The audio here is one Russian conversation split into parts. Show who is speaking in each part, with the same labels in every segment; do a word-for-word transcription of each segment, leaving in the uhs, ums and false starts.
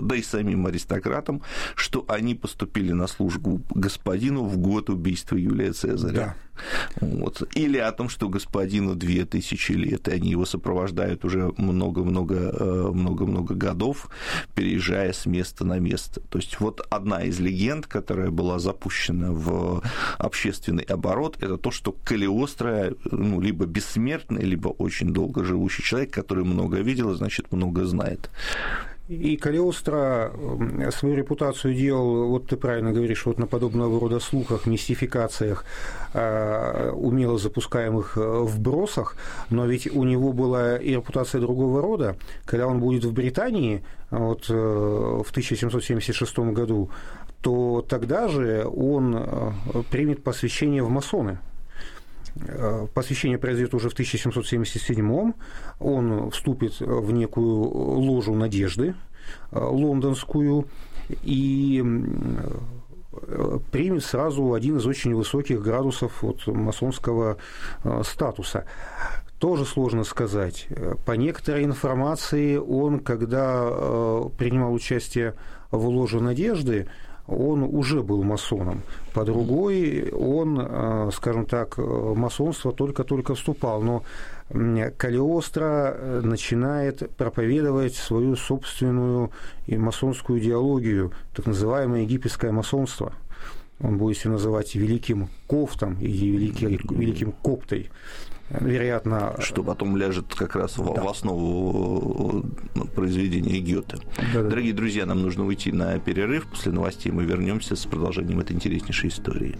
Speaker 1: да и самим аристократам, что они поступили на службу господину в год убийства Юлия Цезаря. Да. Вот. Или о том, что господину две тысячи лет, и они его сопровождают уже много-много, много-много годов, переезжая с места на место. То есть вот одна из легенд, которая была запущена в общественный оборот, это то, что Калиостро, ну, либо бессмертный, либо очень долго живущий человек, который много видел, значит, много знает.
Speaker 2: И Калиостро свою репутацию делал, вот ты правильно говоришь, вот на подобного рода слухах, мистификациях, умело запускаемых вбросах, но ведь у него была и репутация другого рода. Когда он будет в Британии вот, в тысяча семьсот семьдесят шестом году, то тогда же он примет посвящение в масоны. Посвящение произойдет уже в тысяча семьсот семьдесят седьмом. Он вступит в некую ложу надежды лондонскую и примет сразу один из очень высоких градусов вот масонского статуса. Тоже сложно сказать. По некоторой информации, он, когда принимал участие в ложе надежды, он уже был масоном. По другой, он, скажем так, масонство только-только вступал. Но Калиостро начинает проповедовать свою собственную масонскую идеологию, так называемое египетское масонство. Он будет себя называть великим кофтом или великим, великим коптой. Вероятно,
Speaker 1: что потом ляжет как раз в, да. в основу произведения Гёте. Да, Дорогие да. друзья, нам нужно уйти на перерыв. После новостей мы вернемся с продолжением этой интереснейшей истории.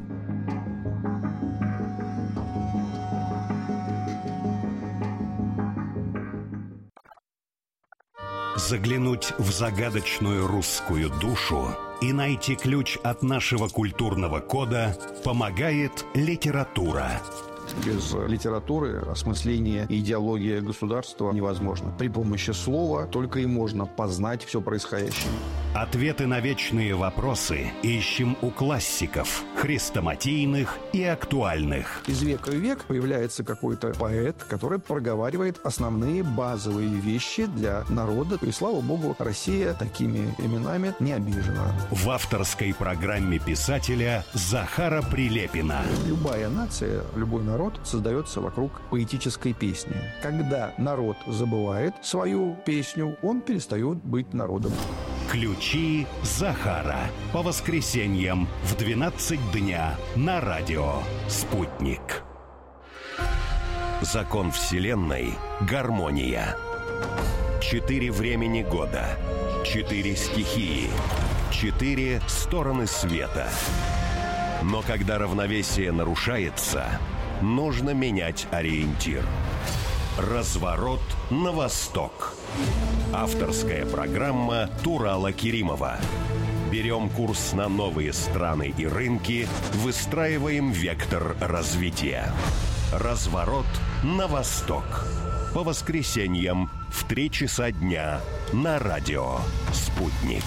Speaker 3: Заглянуть в загадочную русскую душу и найти ключ от нашего культурного кода помогает литература.
Speaker 4: Без литературы осмысление и идеология государства невозможно. При помощи слова только и можно познать все происходящее.
Speaker 3: Ответы на вечные вопросы ищем у классиков, хрестоматийных и актуальных.
Speaker 4: Из века в век появляется какой-то поэт, который проговаривает основные базовые вещи для народа. И, слава богу, Россия такими именами не обижена.
Speaker 3: В авторской программе писателя Захара Прилепина.
Speaker 4: Любая нация, любой народ создается вокруг поэтической песни. Когда народ забывает свою песню, он перестает быть народом.
Speaker 3: Ключи Захара. По воскресеньям в двенадцать дня на радио «Спутник». Закон Вселенной – гармония. Четыре времени года. Четыре стихии. Четыре стороны света. Но когда равновесие нарушается, нужно менять ориентир. Разворот на восток. Авторская программа Турала Керимова. Берем курс на новые страны и рынки, выстраиваем вектор развития. Разворот на восток. По воскресеньям в три часа дня на радио «Спутник».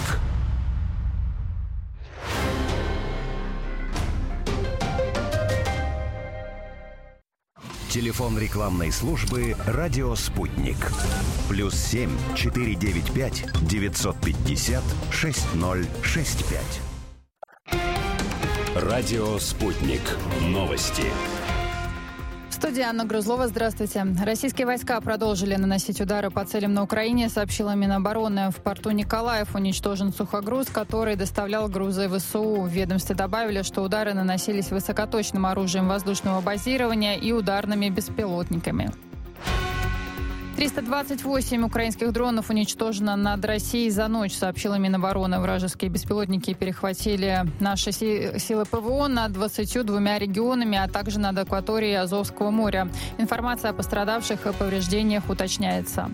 Speaker 3: Телефон рекламной службы «Радио Спутник». Плюс семь четыре девять пять девятьсот пятьдесят шесть ноль шесть пять. Радио Спутник. Новости.
Speaker 5: В студии Анна Грузлова. Здравствуйте. Российские войска продолжили наносить удары по целям на Украине, сообщила Минобороны. В порту Николаев уничтожен сухогруз, который доставлял грузы ВСУ. В ведомстве добавили, что удары наносились высокоточным оружием воздушного базирования и ударными беспилотниками. триста двадцать восемь украинских дронов уничтожено над Россией за ночь, сообщила Минобороны. Вражеские беспилотники перехватили наши силы ПВО над двадцатью двумя регионами, а также над акваторией Азовского моря. Информация о пострадавших и повреждениях уточняется.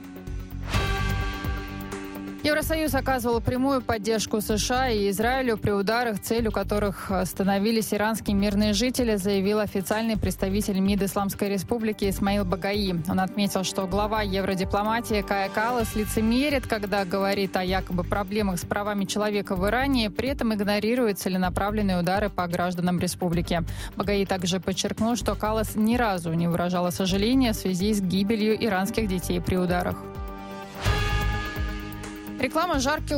Speaker 5: Евросоюз оказывал прямую поддержку США и Израилю при ударах, целью которых становились иранские мирные жители, заявил официальный представитель МИД Исламской Республики Исмаил Багаи. Он отметил, что глава евродипломатии Кая Каллас лицемерит, когда говорит о якобы проблемах с правами человека в Иране, при этом игнорирует целенаправленные удары по гражданам республики. Багаи также подчеркнул, что Каллас ни разу не выражала сожаления в связи с гибелью иранских детей при ударах. Реклама жарки